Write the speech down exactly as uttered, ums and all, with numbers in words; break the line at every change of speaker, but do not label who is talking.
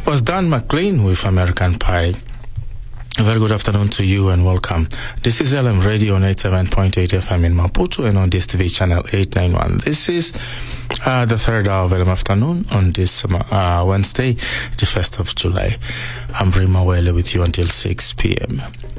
was Dan McLean with American Pie. A very good afternoon to you and welcome. This is L M Radio on eighty-seven point eight F M in Maputo and on this T V channel eight ninety-one. This is uh, the third hour of L M afternoon on this uh, Wednesday, the first of July. I'm Brima Wele with you until six p.m.